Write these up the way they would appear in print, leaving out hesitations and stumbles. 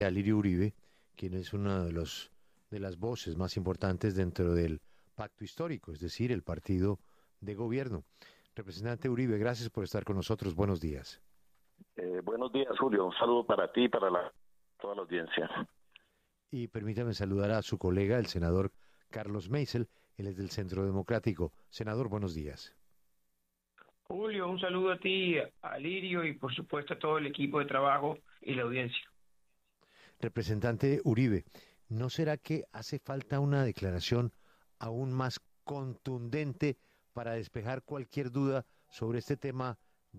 Alirio Uribe, quien es una de las voces más importantes dentro del pacto histórico, es decir, el partido de gobierno. Representante Uribe, gracias por estar con nosotros. Buenos días. Buenos días, Julio. Un saludo para ti y para toda la audiencia. Y permítame saludar a su colega, el senador Carlos Meisel, él es del Centro Democrático. Senador, buenos días. Julio, un saludo a ti, a Lirio y por supuesto a todo el equipo de trabajo y la audiencia. Representante Uribe, ¿no será que hace falta una declaración aún más contundente para despejar cualquier duda sobre este tema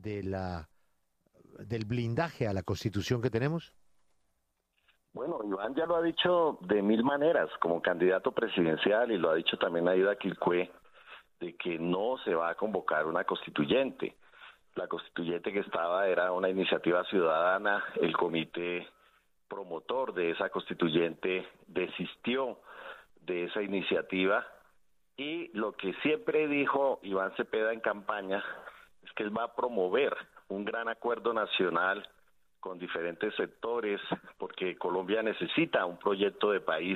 del blindaje a la Constitución que tenemos? Bueno, Iván ya lo ha dicho de mil maneras como candidato presidencial y lo ha dicho también Aida Quilcué, de que no se va a convocar una constituyente. La constituyente que estaba era una iniciativa ciudadana, el comité promotor de esa constituyente desistió de esa iniciativa y lo que siempre dijo Iván Cepeda en campaña es que él va a promover un gran acuerdo nacional con diferentes sectores, porque Colombia necesita un proyecto de país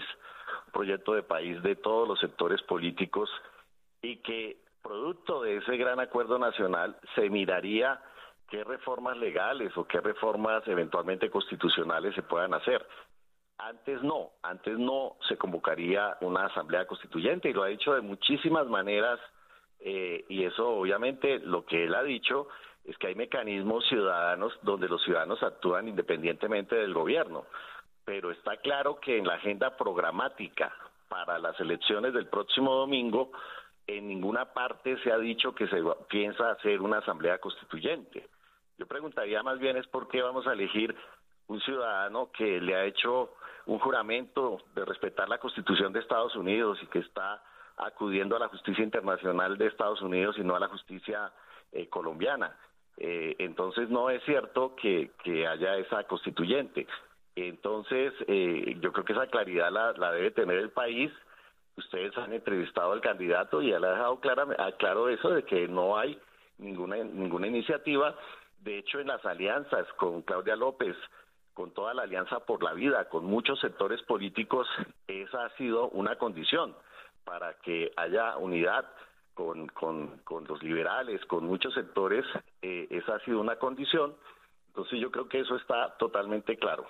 de todos los sectores políticos y que producto de ese gran acuerdo nacional se miraría qué reformas legales o qué reformas eventualmente constitucionales se puedan hacer. Antes no se convocaría una asamblea constituyente y lo ha dicho de muchísimas maneras y eso obviamente lo que él ha dicho es que hay mecanismos ciudadanos donde los ciudadanos actúan independientemente del gobierno, pero está claro que en la agenda programática para las elecciones del próximo domingo en ninguna parte se ha dicho que se piensa hacer una asamblea constituyente. Yo preguntaría más bien es por qué vamos a elegir un ciudadano que le ha hecho un juramento de respetar la Constitución de Estados Unidos y que está acudiendo a la justicia internacional de Estados Unidos y no a la justicia colombiana. Entonces no es cierto que haya esa constituyente. Entonces yo creo que esa claridad la debe tener el país. Ustedes han entrevistado al candidato y él ha dejado claro eso de que no hay ninguna iniciativa. De hecho, en las alianzas con Claudia López, con toda la Alianza por la Vida, con muchos sectores políticos, esa ha sido una condición para que haya unidad con los liberales, con muchos sectores, esa ha sido una condición. Entonces yo creo que eso está totalmente claro.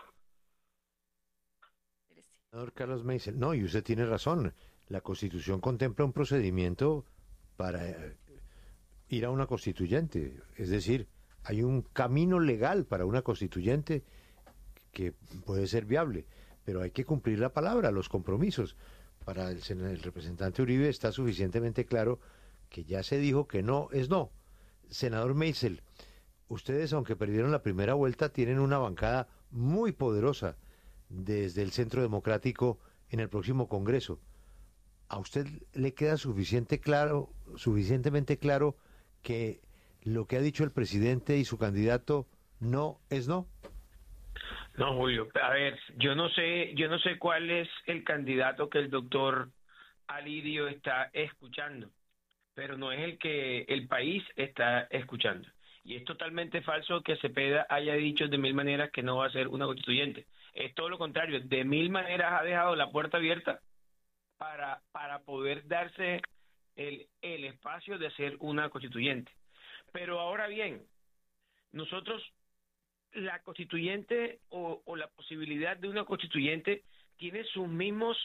Senador Carlos Meisel, no, y usted tiene razón. La Constitución contempla un procedimiento para ir a una constituyente. Es decir, hay un camino legal para una constituyente que puede ser viable, pero hay que cumplir la palabra, los compromisos. Para el representante Uribe está suficientemente claro que ya se dijo que no es no. Senador Meisel, ustedes, aunque perdieron la primera vuelta, tienen una bancada muy poderosa desde el Centro Democrático en el próximo Congreso. ¿A usted le queda suficientemente claro que lo que ha dicho el presidente y su candidato no es no? No, Julio, a ver, yo no sé cuál es el candidato que el doctor Alirio está escuchando, pero no es el que el país está escuchando. Y es totalmente falso que Cepeda haya dicho de mil maneras que no va a ser una constituyente. Es todo lo contrario, de mil maneras ha dejado la puerta abierta para poder darse el espacio de ser una constituyente. Pero ahora bien, nosotros, la constituyente o la posibilidad de una constituyente tiene sus mismas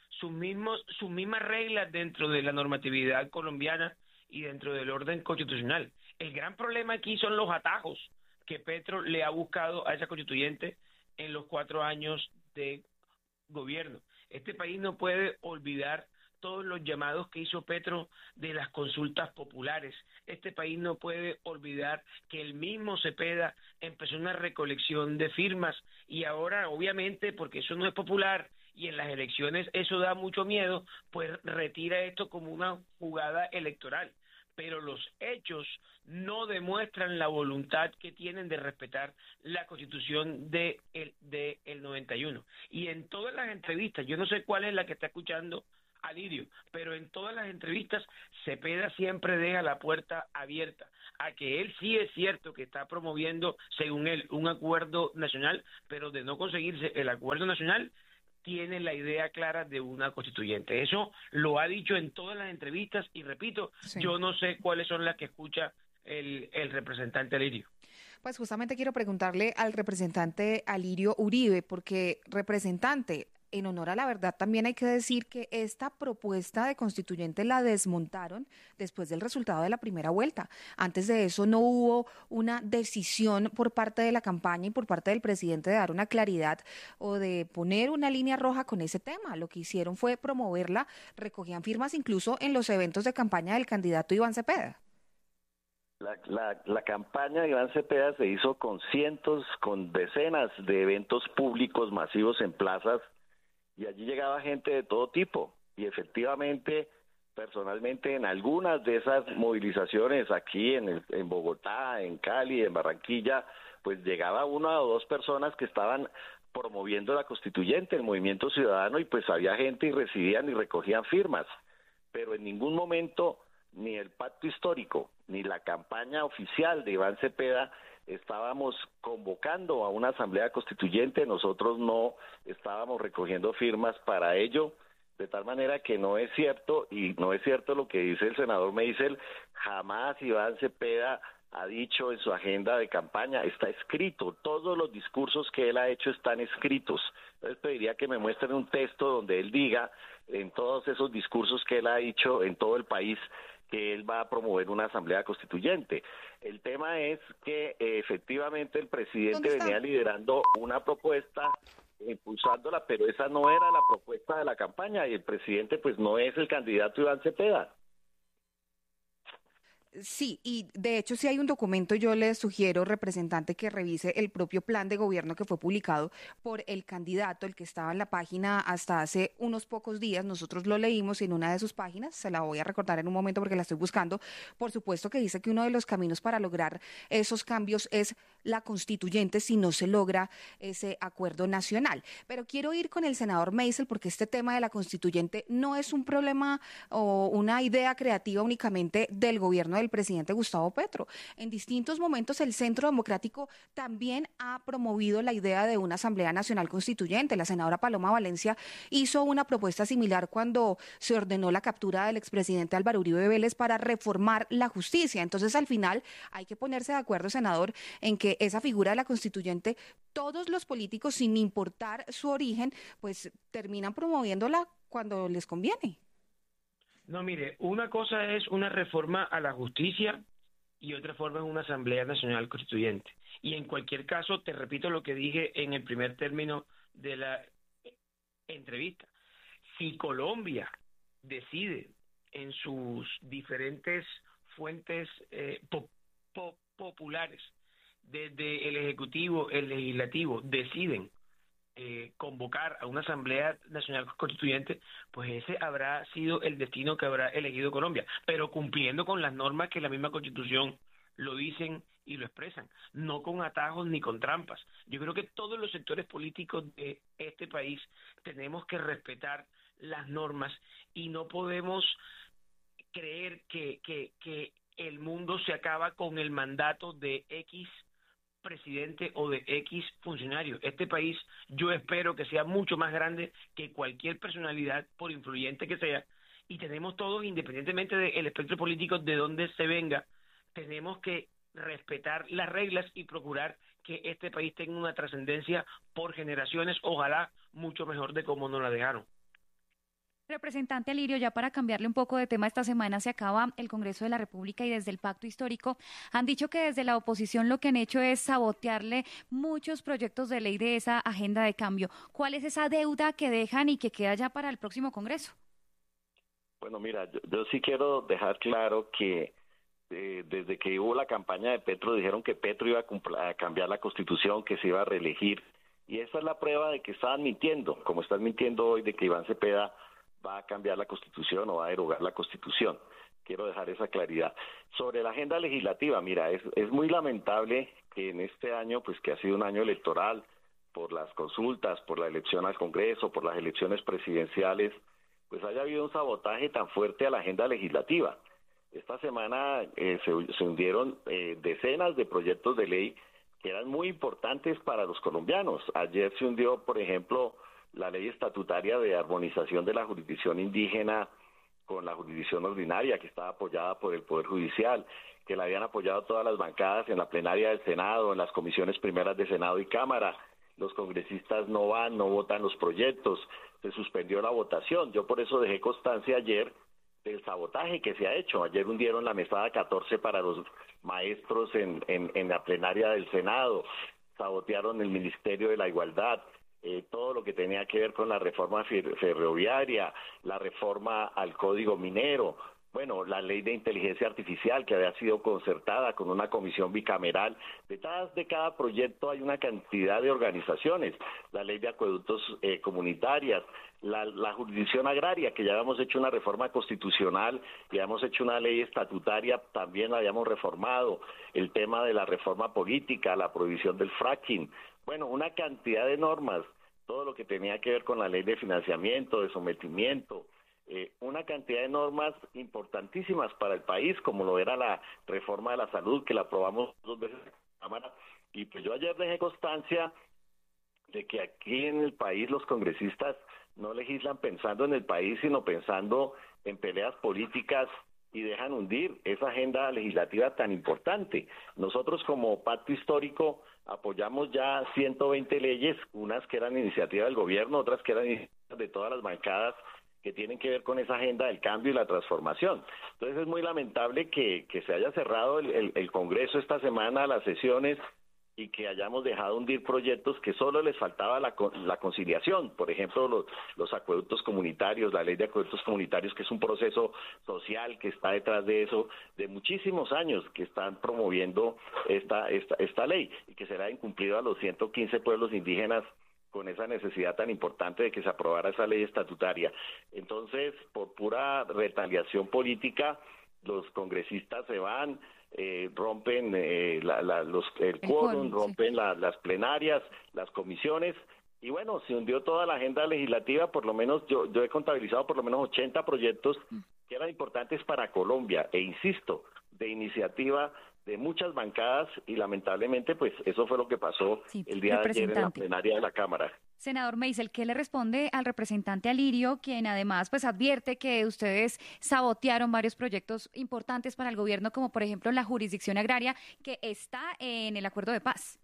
reglas dentro de la normatividad colombiana y dentro del orden constitucional. El gran problema aquí son los atajos que Petro le ha buscado a esa constituyente en los 4 años de gobierno. Este país no puede olvidar todos los llamados que hizo Petro de las consultas populares. Este país no puede olvidar que el mismo Cepeda empezó una recolección de firmas y ahora, obviamente, porque eso no es popular y en las elecciones eso da mucho miedo, pues retira esto como una jugada electoral. Pero los hechos no demuestran la voluntad que tienen de respetar la Constitución de el 91. Y en todas las entrevistas, yo no sé cuál es la que está escuchando a Lirio, pero en todas las entrevistas Cepeda siempre deja la puerta abierta a que él sí es cierto que está promoviendo, según él, un acuerdo nacional, pero de no conseguirse el acuerdo nacional, tiene la idea clara de una constituyente. Eso lo ha dicho en todas las entrevistas y repito, sí. Yo no sé cuáles son las que escucha el representante Alirio. Pues justamente quiero preguntarle al representante Alirio Uribe, porque representante, en honor a la verdad, también hay que decir que esta propuesta de constituyente la desmontaron después del resultado de la primera vuelta. Antes de eso no hubo una decisión por parte de la campaña y por parte del presidente de dar una claridad o de poner una línea roja con ese tema. Lo que hicieron fue promoverla, recogían firmas incluso en los eventos de campaña del candidato Iván Cepeda. La campaña de Iván Cepeda se hizo con decenas de eventos públicos masivos en plazas, y allí llegaba gente de todo tipo, y efectivamente, personalmente, en algunas de esas movilizaciones aquí en Bogotá, en Cali, en Barranquilla, pues llegaba una o dos personas que estaban promoviendo la constituyente, el movimiento ciudadano, y pues había gente y recibían y recogían firmas, pero en ningún momento ni el pacto histórico, ni la campaña oficial de Iván Cepeda estábamos convocando a una asamblea constituyente, nosotros no estábamos recogiendo firmas para ello, de tal manera que no es cierto, y no es cierto lo que dice el senador Meisel, jamás Iván Cepeda ha dicho en su agenda de campaña, está escrito, todos los discursos que él ha hecho están escritos. Entonces pediría que me muestren un texto donde él diga, en todos esos discursos que él ha dicho en todo el país, que él va a promover una asamblea constituyente. El tema es que efectivamente el presidente venía liderando una propuesta, impulsándola, pero esa no era la propuesta de la campaña, y el presidente pues no es el candidato Iván Cepeda. Sí, y de hecho si hay un documento, yo le sugiero, representante, que revise el propio plan de gobierno que fue publicado por el candidato, el que estaba en la página hasta hace unos pocos días. Nosotros lo leímos en una de sus páginas, se la voy a recordar en un momento porque la estoy buscando. Por supuesto que dice que uno de los caminos para lograr esos cambios es la constituyente si no se logra ese acuerdo nacional. Pero quiero ir con el senador Meisel porque este tema de la constituyente no es un problema o una idea creativa únicamente del gobierno del presidente Gustavo Petro. En distintos momentos el Centro Democrático también ha promovido la idea de una Asamblea Nacional Constituyente. La senadora Paloma Valencia hizo una propuesta similar cuando se ordenó la captura del expresidente Álvaro Uribe Vélez para reformar la justicia. Entonces, al final, hay que ponerse de acuerdo, senador, en que esa figura de la constituyente, todos los políticos, sin importar su origen, pues terminan promoviéndola cuando les conviene. No, mire, una cosa es una reforma a la justicia y otra forma es una Asamblea Nacional Constituyente. Y en cualquier caso, te repito lo que dije en el primer término de la entrevista. Si Colombia decide en sus diferentes fuentes populares, desde el Ejecutivo, el Legislativo, deciden convocar a una Asamblea Nacional Constituyente, pues ese habrá sido el destino que habrá elegido Colombia, pero cumpliendo con las normas que la misma Constitución lo dicen y lo expresan, no con atajos ni con trampas. Yo creo que todos los sectores políticos de este país tenemos que respetar las normas y no podemos creer que el mundo se acaba con el mandato de X presidente o de X funcionario. Este país yo espero que sea mucho más grande que cualquier personalidad, por influyente que sea, y tenemos todos, independientemente del espectro político de donde se venga, tenemos que respetar las reglas y procurar que este país tenga una trascendencia por generaciones, ojalá mucho mejor de como nos la dejaron. Representante Alirio, ya para cambiarle un poco de tema, esta semana se acaba el Congreso de la República y desde el Pacto Histórico han dicho que desde la oposición lo que han hecho es sabotearle muchos proyectos de ley de esa agenda de cambio. ¿Cuál es esa deuda que dejan y que queda ya para el próximo Congreso? Bueno, mira, yo sí quiero dejar claro que desde que hubo la campaña de Petro dijeron que Petro iba a cambiar la Constitución, que se iba a reelegir, y esa es la prueba de que estaban mintiendo, como están mintiendo hoy de que Iván Cepeda va a cambiar la Constitución o va a derogar la Constitución. Quiero dejar esa claridad. Sobre la agenda legislativa, mira, es muy lamentable que en este año, pues que ha sido un año electoral, por las consultas, por la elección al Congreso, por las elecciones presidenciales, pues haya habido un sabotaje tan fuerte a la agenda legislativa. Esta semana se hundieron decenas de proyectos de ley que eran muy importantes para los colombianos. Ayer se hundió, por ejemplo, la ley estatutaria de armonización de la jurisdicción indígena con la jurisdicción ordinaria, que estaba apoyada por el Poder Judicial, que la habían apoyado todas las bancadas en la plenaria del Senado, en las comisiones primeras de Senado y Cámara. Los congresistas no votan los proyectos, se suspendió la votación. Yo por eso dejé constancia ayer del sabotaje que se ha hecho. Ayer hundieron la mesada 14 para los maestros en la plenaria del Senado, sabotearon el Ministerio de la Igualdad, todo lo que tenía que ver con la reforma ferroviaria, la reforma al Código Minero, bueno, la ley de inteligencia artificial que había sido concertada con una comisión bicameral. Detrás de cada proyecto hay una cantidad de organizaciones, la ley de acueductos comunitarias, la jurisdicción agraria, que ya habíamos hecho una reforma constitucional, ya habíamos hecho una ley estatutaria, también la habíamos reformado, el tema de la reforma política, la prohibición del fracking, bueno, una cantidad de normas, todo lo que tenía que ver con la ley de financiamiento, de sometimiento, una cantidad de normas importantísimas para el país, como lo era la reforma de la salud, que la aprobamos 2 veces en la Cámara, y pues yo ayer dejé constancia de que aquí en el país los congresistas no legislan pensando en el país, sino pensando en peleas políticas y dejan hundir esa agenda legislativa tan importante. Nosotros como Pacto Histórico apoyamos ya 120 leyes, unas que eran iniciativa del gobierno, otras que eran iniciativas de todas las bancadas que tienen que ver con esa agenda del cambio y la transformación. Entonces es muy lamentable que se haya cerrado el Congreso esta semana, las sesiones, y que hayamos dejado hundir proyectos que solo les faltaba la conciliación. Por ejemplo, los acueductos comunitarios, la ley de acueductos comunitarios, que es un proceso social que está detrás de eso, de muchísimos años que están promoviendo esta ley, y que será incumplido a los 115 pueblos indígenas con esa necesidad tan importante de que se aprobara esa ley estatutaria. Entonces, por pura retaliación política, los congresistas se van, rompen el quórum, rompen las plenarias, las comisiones, y bueno, se hundió toda la agenda legislativa. Por lo menos yo he contabilizado por lo menos 80 proyectos que eran importantes para Colombia, e insisto, de iniciativa de muchas bancadas, y lamentablemente pues eso fue lo que pasó el día de ayer en la plenaria de la Cámara. Senador Meisel, ¿qué le responde al representante Alirio, quien además pues advierte que ustedes sabotearon varios proyectos importantes para el gobierno, como por ejemplo la jurisdicción agraria, que está en el acuerdo de paz?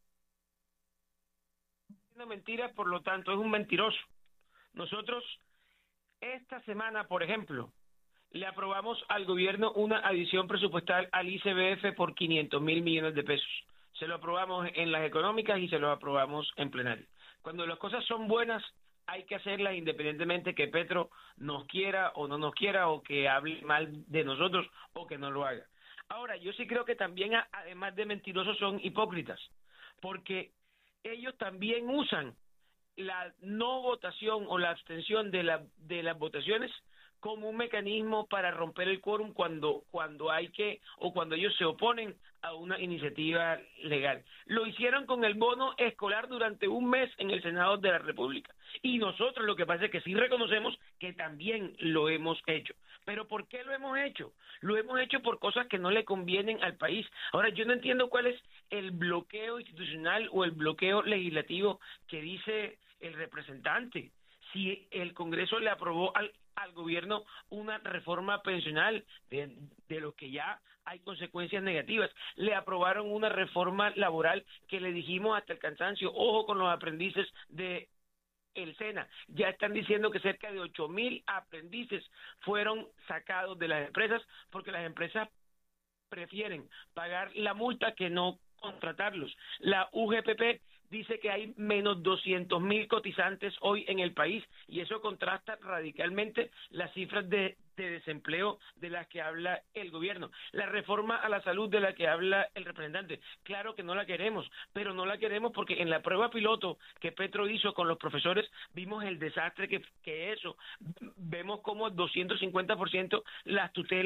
Es una mentira, por lo tanto es un mentiroso. Nosotros esta semana, por ejemplo, le aprobamos al gobierno una adición presupuestal al ICBF por 500.000 millones de pesos. Se lo aprobamos en las económicas y se lo aprobamos en plenario. Cuando las cosas son buenas, hay que hacerlas independientemente que Petro nos quiera o no nos quiera, o que hable mal de nosotros o que no lo haga. Ahora, yo sí creo que también, además de mentirosos, son hipócritas, porque ellos también usan la no votación o la abstención de las votaciones como un mecanismo para romper el quórum cuando hay que, o cuando ellos se oponen a una iniciativa legal. Lo hicieron con el bono escolar durante un mes en el Senado de la República. Y nosotros lo que pasa es que sí reconocemos que también lo hemos hecho. ¿Pero por qué lo hemos hecho? Lo hemos hecho por cosas que no le convienen al país. Ahora, yo no entiendo cuál es el bloqueo institucional o el bloqueo legislativo que dice el representante. Si el Congreso le aprobó al gobierno una reforma pensional de lo que ya hay consecuencias negativas, le aprobaron una reforma laboral que le dijimos hasta el cansancio, ojo con los aprendices de el SENA, ya están diciendo que cerca de 8.000 aprendices fueron sacados de las empresas porque las empresas prefieren pagar la multa que no contratarlos. La UGPP dice que hay menos 200.000 cotizantes hoy en el país, y eso contrasta radicalmente las cifras de desempleo de las que habla el gobierno. La reforma a la salud de la que habla el representante, claro que no la queremos, pero no la queremos porque en la prueba piloto que Petro hizo con los profesores vimos el desastre que eso. Vemos como 250% las tutelas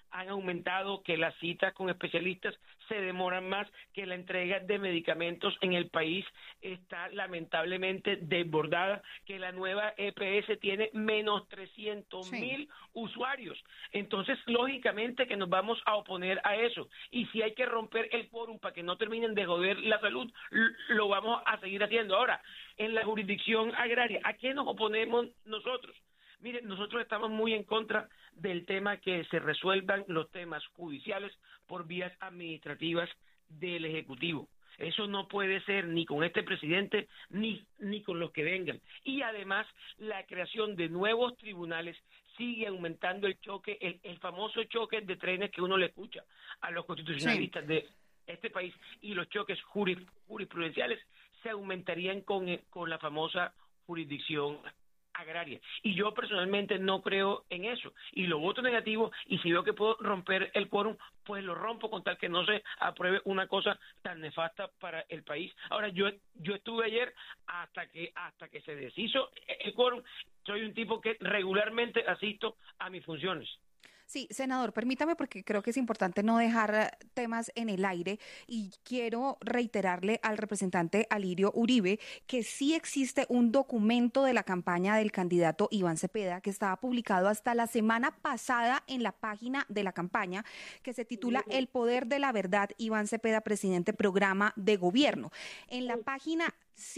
han aumentado, que las citas con especialistas se demoran más, que la entrega de medicamentos en el país está lamentablemente desbordada, que la nueva EPS tiene menos 300,000 usuarios. Entonces, lógicamente que nos vamos a oponer a eso. Y si hay que romper el quórum para que no terminen de joder la salud, lo vamos a seguir haciendo. Ahora, en la jurisdicción agraria, ¿a qué nos oponemos nosotros? Miren, nosotros estamos muy en contra del tema que se resuelvan los temas judiciales por vías administrativas del Ejecutivo. Eso no puede ser ni con este presidente ni con los que vengan. Y además, la creación de nuevos tribunales sigue aumentando el choque, el famoso choque de trenes que uno le escucha a los constitucionalistas de este país, y los choques jurisprudenciales se aumentarían con la famosa jurisdicción agraria. Y yo personalmente no creo en eso, y lo voto negativo, y si veo que puedo romper el quórum, pues lo rompo con tal que no se apruebe una cosa tan nefasta para el país. Ahora, yo estuve ayer hasta que se deshizo el quórum. Soy un tipo que regularmente asisto a mis funciones. Sí, senador, permítame porque creo que es importante no dejar temas en el aire y quiero reiterarle al representante Alirio Uribe que sí existe un documento de la campaña del candidato Iván Cepeda que estaba publicado hasta la semana pasada en la página de la campaña, que se titula El poder de la verdad, Iván Cepeda, presidente, programa de gobierno. En la página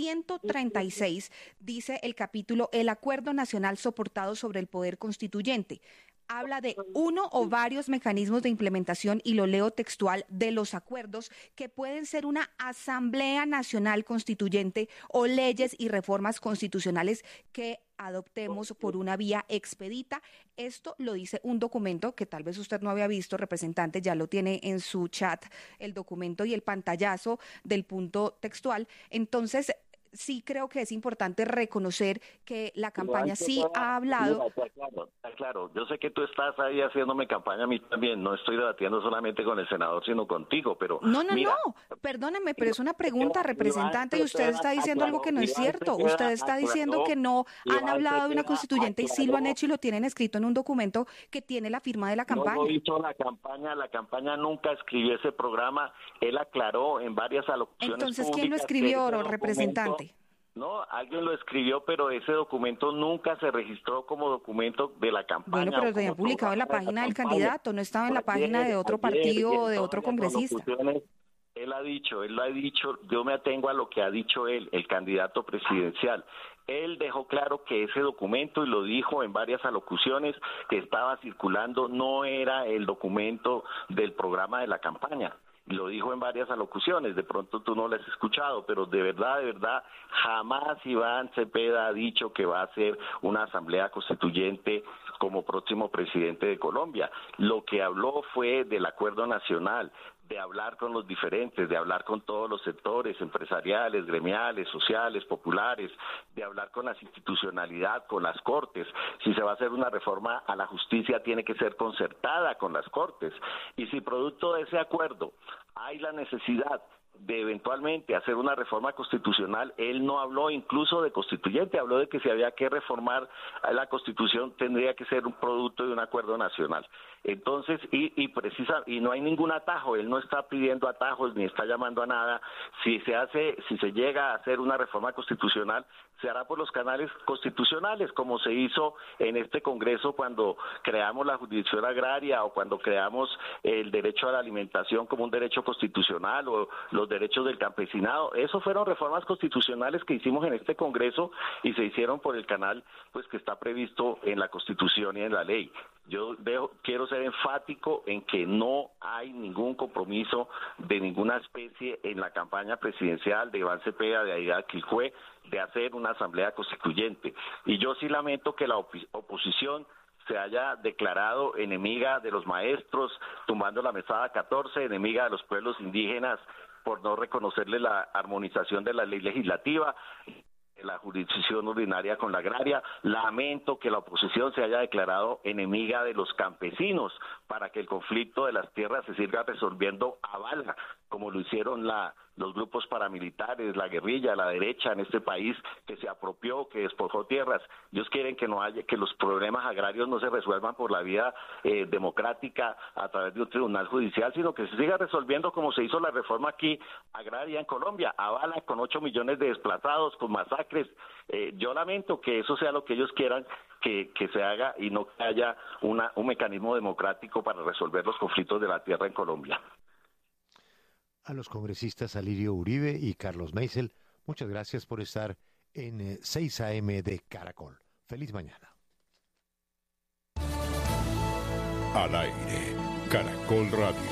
136 dice el capítulo El acuerdo nacional soportado sobre el poder constituyente. Habla de uno o varios mecanismos de implementación, y lo leo textual, de los acuerdos que pueden ser una asamblea nacional constituyente o leyes y reformas constitucionales que adoptemos por una vía expedita. Esto lo dice un documento que tal vez usted no había visto, representante, ya lo tiene en su chat, el documento y el pantallazo del punto textual. Entonces, sí creo que es importante reconocer que la campaña sí ha hablado. Está claro. Yo sé que tú estás ahí haciéndome campaña a mí también. No estoy debatiendo solamente con el senador, sino contigo, pero... No, perdóneme, pero es una pregunta, representante, y usted está diciendo algo que no es cierto. Usted está diciendo que no han hablado de una constituyente y sí lo han hecho y lo tienen escrito en un documento que tiene la firma de la campaña. No hizo la campaña nunca escribió ese programa. Él aclaró en varias alocuciones. Entonces, ¿quién lo escribió, representante? No, alguien lo escribió, pero ese documento nunca se registró como documento de la campaña. Bueno, pero tenía publicado en la página del candidato, no estaba en la página de otro partido o de otro congresista. Él lo ha dicho, yo me atengo a lo que ha dicho él, el candidato presidencial. Él dejó claro que ese documento, y lo dijo en varias alocuciones que estaba circulando, no era el documento del programa de la campaña. Lo dijo en varias alocuciones, de pronto tú no lo has escuchado, pero de verdad, jamás Iván Cepeda ha dicho que va a hacer una asamblea constituyente como próximo presidente de Colombia. Lo que habló fue del acuerdo nacional, de hablar con los diferentes, de hablar con todos los sectores empresariales, gremiales, sociales, populares, de hablar con la institucionalidad, con las Cortes. Si se va a hacer una reforma a la justicia, tiene que ser concertada con las Cortes. Y si producto de ese acuerdo hay la necesidad de eventualmente hacer una reforma constitucional, él no habló incluso de constituyente, habló de que si había que reformar la Constitución tendría que ser un producto de un acuerdo nacional. Entonces, y no hay ningún atajo, él no está pidiendo atajos ni está llamando a nada. Si se llega a hacer una reforma constitucional, se hará por los canales constitucionales, como se hizo en este Congreso cuando creamos la jurisdicción agraria o cuando creamos el derecho a la alimentación como un derecho constitucional o los derechos del campesinado. Eso fueron reformas constitucionales que hicimos en este Congreso y se hicieron por el canal pues que está previsto en la Constitución y en la ley. Quiero ser enfático en que no hay ningún compromiso de ninguna especie en la campaña presidencial de Iván Cepeda, de Aida Quiljué, de hacer una asamblea constituyente. Y yo sí lamento que la oposición se haya declarado enemiga de los maestros, tumbando la mesada 14, enemiga de los pueblos indígenas por no reconocerle la armonización de la ley legislativa, la jurisdicción ordinaria con la agraria. Lamento que la oposición se haya declarado enemiga de los campesinos para que el conflicto de las tierras se siga resolviendo a bala, como lo hicieron la los grupos paramilitares, la guerrilla, la derecha en este país que se apropió, que despojó tierras. Ellos quieren que no haya, que los problemas agrarios no se resuelvan por la vía democrática a través de un tribunal judicial, sino que se siga resolviendo como se hizo la reforma aquí agraria en Colombia, a bala, con 8 millones de desplazados, con masacres. Yo lamento que eso sea lo que ellos quieran que se haga y no que haya un mecanismo democrático para resolver los conflictos de la tierra en Colombia. A los congresistas Alirio Uribe y Carlos Meisel, muchas gracias por estar en 6 AM de Caracol. Feliz mañana. Al aire, Caracol Radio.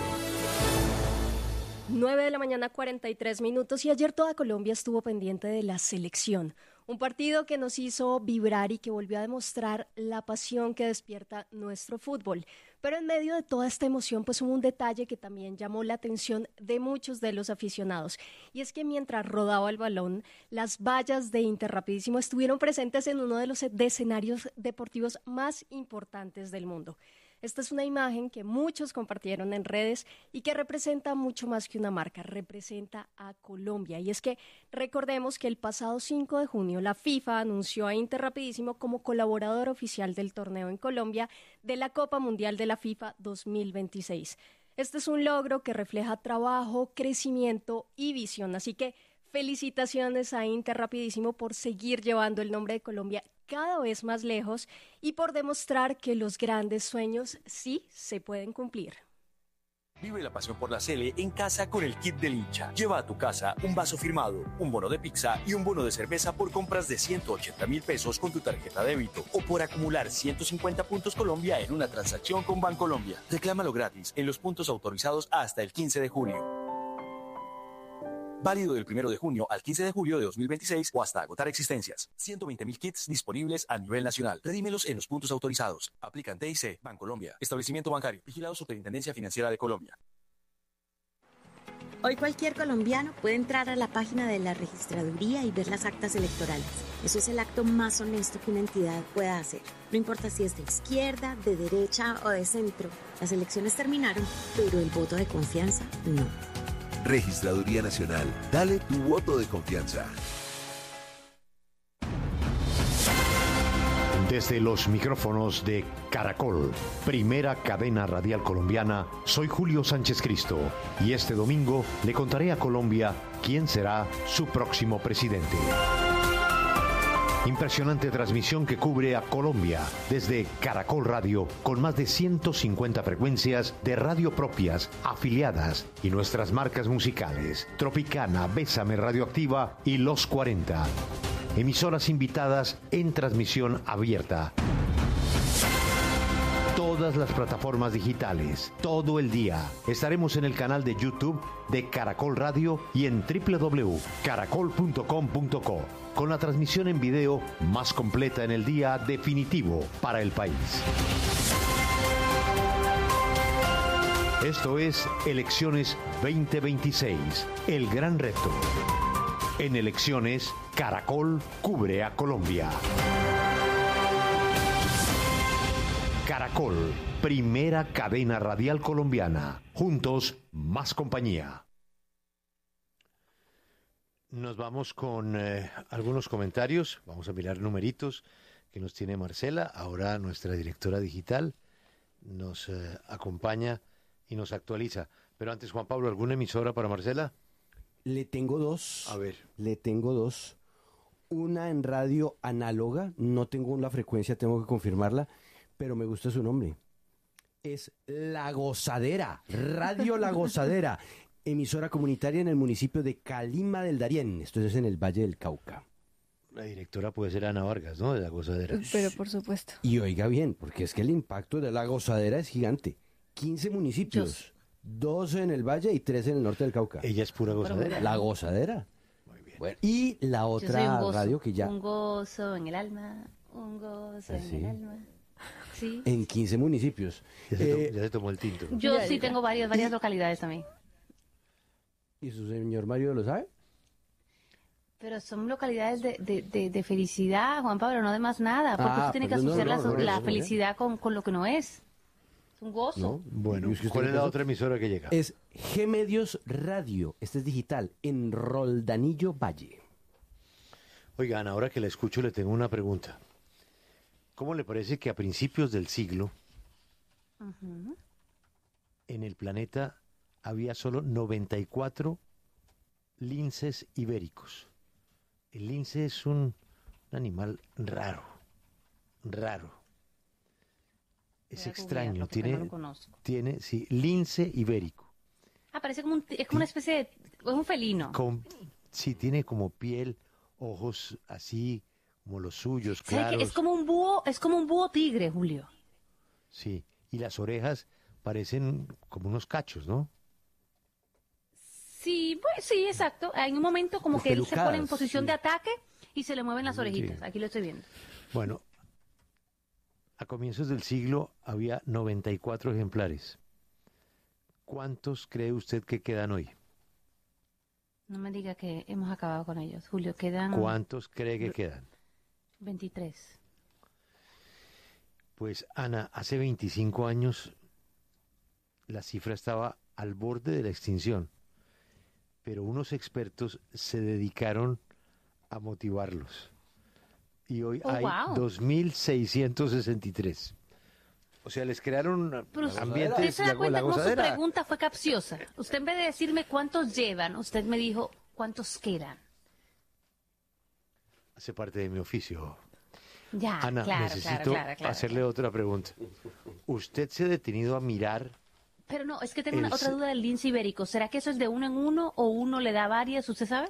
9 de la mañana, 43 minutos, y ayer toda Colombia estuvo pendiente de la selección. Un partido que nos hizo vibrar y que volvió a demostrar la pasión que despierta nuestro fútbol. Pero en medio de toda esta emoción, pues hubo un detalle que también llamó la atención de muchos de los aficionados. Y es que mientras rodaba el balón, las vallas de Interrapidísimo estuvieron presentes en uno de los escenarios deportivos más importantes del mundo. Esta es una imagen que muchos compartieron en redes y que representa mucho más que una marca, representa a Colombia. Y es que recordemos que el pasado 5 de junio la FIFA anunció a Interrapidísimo como colaborador oficial del torneo en Colombia de la Copa Mundial de la FIFA 2026. Este es un logro que refleja trabajo, crecimiento y visión. Así que felicitaciones a Interrapidísimo por seguir llevando el nombre de Colombia cada vez más lejos y por demostrar que los grandes sueños sí se pueden cumplir. Vive la pasión por la Sele en casa con el kit del hincha. Lleva a tu casa un vaso firmado, un bono de pizza y un bono de cerveza por compras de 180.000 pesos con tu tarjeta débito o por acumular 150 puntos Colombia en una transacción con Bancolombia. Reclámalo gratis en los puntos autorizados hasta el 15 de julio. Válido del 1 de junio al 15 de julio de 2026 o hasta agotar existencias. 120.000 kits disponibles a nivel nacional. Redímelos en los puntos autorizados. Aplican TIC, Bancolombia. Establecimiento bancario. Vigilado Superintendencia Financiera de Colombia. Hoy cualquier colombiano puede entrar a la página de la registraduría y ver las actas electorales. Eso es el acto más honesto que una entidad pueda hacer. No importa si es de izquierda, de derecha o de centro. Las elecciones terminaron, pero el voto de confianza no. Registraduría Nacional. Dale tu voto de confianza. Desde los micrófonos de Caracol, primera cadena radial colombiana, soy Julio Sánchez Cristo y este domingo le contaré a Colombia quién será su próximo presidente. Impresionante transmisión que cubre a Colombia desde Caracol Radio con más de 150 frecuencias de radio propias, afiliadas y nuestras marcas musicales, Tropicana, Bésame Radioactiva y Los 40. Emisoras invitadas en transmisión abierta. Todas las plataformas digitales, todo el día. Estaremos en el canal de YouTube de Caracol Radio y en www.caracol.com.co con la transmisión en video más completa en el día definitivo para el país. Esto es Elecciones 2026, el gran reto. En elecciones, Caracol cubre a Colombia. Caracol, primera cadena radial colombiana. Juntos, más compañía. Nos vamos con algunos comentarios. Vamos a mirar numeritos que nos tiene Marcela. Ahora nuestra directora digital nos acompaña y nos actualiza. Pero antes, Juan Pablo, ¿alguna emisora para Marcela? Le tengo dos. A ver. Le tengo dos. Una en radio análoga. No tengo la frecuencia, tengo que confirmarla. Pero me gusta su nombre. Es La Gozadera, Radio La Gozadera, emisora comunitaria en el municipio de Calima del Darién, esto es en el Valle del Cauca. La directora puede ser Ana Vargas, ¿no? De La Gozadera. Pero por supuesto. Y oiga bien, porque es que el impacto de La Gozadera es gigante. 15 municipios, 12 en el Valle y 3 en el norte del Cauca. Ella es pura gozadera. La Gozadera. Muy bien. Bueno, y la otra radio que ya... Un gozo en el alma, un gozo en el alma. Sí. En 15 municipios. Ya se tomó el tinto. Yo sí tengo varias localidades también. ¿Y su señor marido lo sabe? Pero son localidades de felicidad, Juan Pablo, no de más nada. Porque usted tiene que asociar la felicidad con lo que no es. un gozo. ¿No? Bueno, ¿Y es que ¿cuál usted es la qué otra emisora que llega? Es G Medios Radio. Este es digital, en Roldanillo Valle. Oigan, ahora que la escucho le tengo una pregunta. ¿Cómo le parece que a principios del siglo Ujú. en el planeta había solo 94 linces ibéricos? El lince es un animal raro. Es Voy a extraño, googlearlo porque no lo conozco. sí, lince ibérico. Parece como es como una especie de, es un felino. Sí, tiene como piel, ojos así como los suyos, ¿Sabe qué? claros. Es como un búho tigre, Julio. Sí, y las orejas parecen como unos cachos, ¿no? Sí, pues sí, exacto. Hay un momento como que él se pone en Despelucadas, posición sí. de ataque y se le mueven las Sí. orejitas. Aquí lo estoy viendo. Bueno, a comienzos del siglo había 94 ejemplares. ¿Cuántos cree usted que quedan hoy? No me diga que hemos acabado con ellos, Julio. Quedan ¿Cuántos cree que quedan? 23. Pues Ana, hace 25 años la cifra estaba al borde de la extinción, pero unos expertos se dedicaron a motivarlos. Y hoy hay wow. 2.663. O sea, les crearon Pero usted ambientes, se da cuenta la cómo su gozadera. pregunta fue capciosa. Usted en vez de decirme cuántos llevan, usted me dijo cuántos quedan. Hace parte de mi oficio. Ya, Ana, claro, necesito claro. hacerle otra pregunta. ¿Usted se ha detenido a mirar? Pero no, es que tengo El otra se- duda del lince ibérico. ¿Será que eso es de uno en uno o uno le da varias? ¿Usted sabe?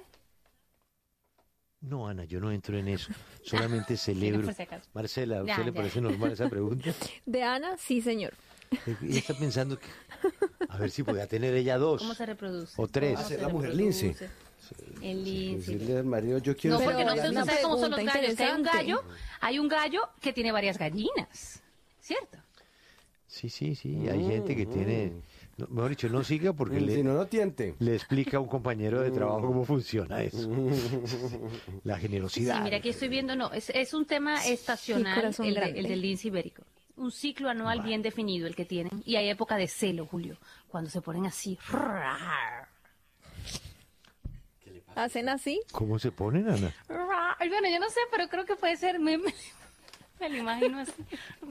No, Ana, yo no entro en eso. Solamente celebro. por si acaso. Marcela, ¿a Ya, usted le ya. parece normal esa pregunta? De Ana, sí, señor. Ella está pensando que a ver si podía tener ella dos ¿Cómo se reproduce? o tres. ¿Cómo se la mujer reproduce? lince. El lince. Decirle al marido, yo quiero No, ser porque no una sé, usted lince. sabe cómo son los pregunta gallos. Que interesante. hay un gallo que tiene varias gallinas, ¿cierto? Sí, hay gente que tiene, mejor dicho, no siga porque Si no, no tiente. le explica a un compañero de trabajo cómo funciona eso. La Sí, generosidad. mira, aquí estoy viendo, no, es un tema estacional, corazón el grande. del lince ibérico. Un ciclo anual bien definido el que tienen. Y hay época de celo, Julio, cuando se ponen así. ¿Hacen así? ¿Cómo se ponen, Ana? Bueno, yo no sé, pero creo que puede ser. Me lo imagino así.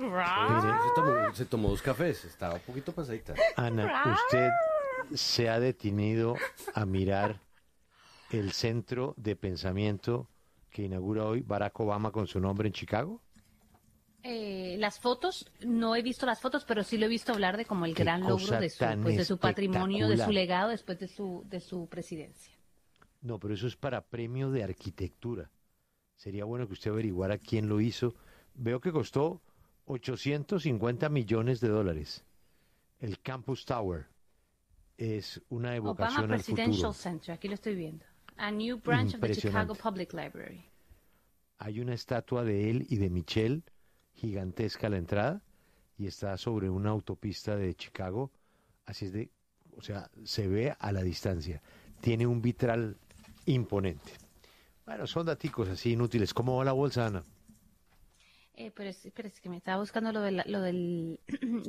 Se tomó 2 cafés, estaba un poquito pasadita. Ana, ¿usted se ha detenido a mirar el centro de pensamiento que inaugura hoy Barack Obama con su nombre en Chicago? Las fotos, no he visto las fotos, pero sí lo he visto hablar de como el Qué gran logro cosa de su, tan pues, de su patrimonio, de su espectacular. legado después de su presidencia. No, pero eso es para premio de arquitectura. Sería bueno que usted averiguara quién lo hizo. Veo que costó 850 millones de dólares. El Campus Tower es una evocación Obama al Presidential futuro. Center, aquí lo estoy viendo. A new branch of the Chicago Impresionante. Public Library. Hay una estatua de él y de Michelle gigantesca a la entrada y está sobre una autopista de Chicago. Así es de, o sea, se ve a la distancia. Tiene un vitral imponente. Bueno, son daticos así inútiles. ¿Cómo va la bolsa, Ana? Pero es que me estaba buscando lo del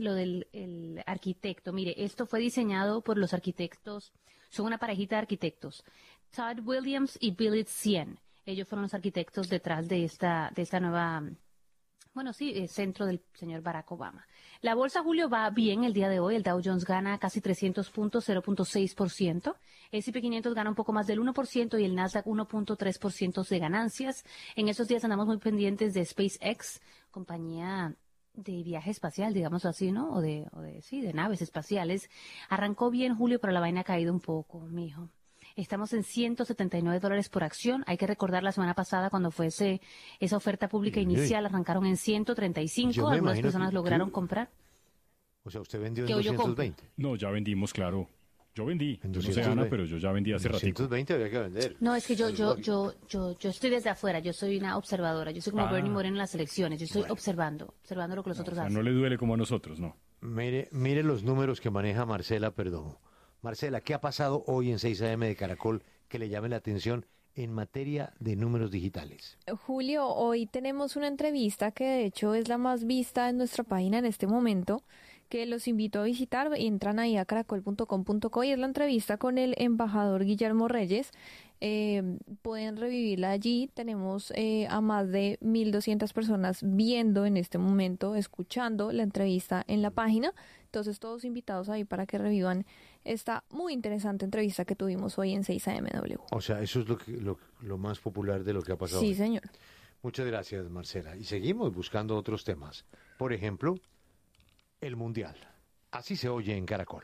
el arquitecto. Mire, esto fue diseñado por los arquitectos, son una parejita de arquitectos, Todd Williams y Billy Cien. Ellos fueron los arquitectos detrás de esta nueva, bueno, sí, centro del señor Barack Obama. La bolsa, Julio, va bien el día de hoy. El Dow Jones gana casi 300 puntos, 0.6%. El S&P 500 gana un poco más del 1% y el Nasdaq 1.3% de ganancias. En esos días andamos muy pendientes de SpaceX, compañía de viaje espacial, digamos así, ¿no? O de naves espaciales. Arrancó bien, Julio, pero la vaina ha caído un poco, mijo. Estamos en $179 por acción. Hay que recordar la semana pasada cuando fue esa oferta pública inicial, arrancaron en 135. Yo me Algunas imagino personas que- lograron comprar. O sea, usted vendió en Que hoy yo compro. 220. No, ya vendimos, claro. Yo vendí. En Yo no sé, 220. Ana, pero yo ya vendí hace ratito. 220 había que vender. No, es que yo estoy desde afuera. Yo soy una observadora. Yo soy como Ah. Bernie Moreno en las elecciones. Yo estoy observando lo que los O otros sea, hacen. no le duele como a nosotros, ¿no? Mire los números que maneja Marcela Perdomo. Marcela, ¿qué ha pasado hoy en 6 AM de Caracol que le llame la atención en materia de números digitales? Julio, hoy tenemos una entrevista que de hecho es la más vista en nuestra página en este momento, que los invito a visitar. Entran ahí a caracol.com.co y es la entrevista con el embajador Guillermo Reyes. Pueden revivirla allí. Tenemos a más de 1.200 personas viendo en este momento, escuchando la entrevista en la página. Entonces todos invitados ahí para que revivan esta muy interesante entrevista que tuvimos hoy en 6AMW. O sea, eso es lo más popular de lo que ha pasado. Sí, hoy. señor. Muchas gracias, Marcela. Y seguimos buscando otros temas. Por ejemplo, el Mundial. Así se oye en Caracol.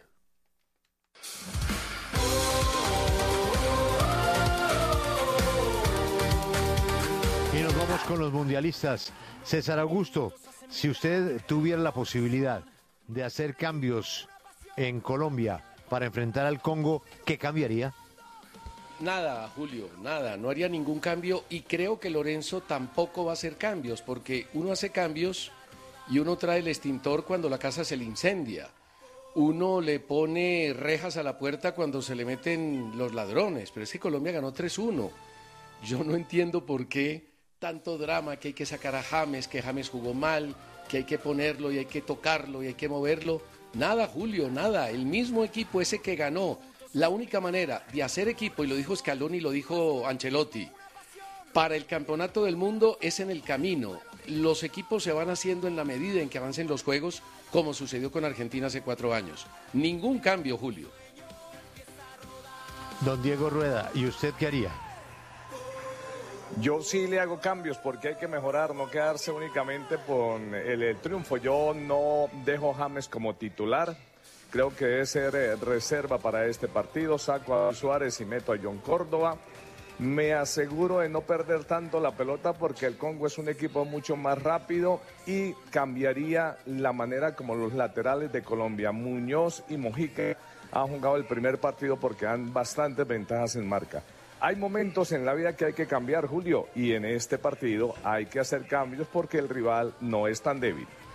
Y nos vamos con los mundialistas. César Augusto, si usted tuviera la posibilidad de hacer cambios en Colombia para enfrentar al Congo, ¿qué cambiaría? Nada, Julio, nada, no haría ningún cambio y creo que Lorenzo tampoco va a hacer cambios porque uno hace cambios y uno trae el extintor cuando la casa se le incendia. Uno le pone rejas a la puerta cuando se le meten los ladrones, pero es que Colombia ganó 3-1. Yo no entiendo por qué tanto drama, que hay que sacar a James, que James jugó mal, que hay que ponerlo y hay que tocarlo y hay que moverlo. Nada, Julio, nada. El mismo equipo ese que ganó. La única manera de hacer equipo, y lo dijo Scaloni y lo dijo Ancelotti, para el campeonato del mundo es en el camino. Los equipos se van haciendo en la medida en que avancen los juegos, como sucedió con Argentina hace 4 años. Ningún cambio, Julio. Don Diego Rueda, ¿y usted qué haría? Yo sí le hago cambios porque hay que mejorar, no quedarse únicamente con el triunfo. Yo no dejo a James como titular. Creo que debe ser reserva para este partido. Saco a Suárez y meto a John Córdoba. Me aseguro de no perder tanto la pelota porque el Congo es un equipo mucho más rápido y cambiaría la manera como los laterales de Colombia, Muñoz y Mojica, han jugado el primer partido porque dan bastantes ventajas en marca. Hay momentos en la vida que hay que cambiar, Julio, y en este partido hay que hacer cambios porque el rival no es tan débil.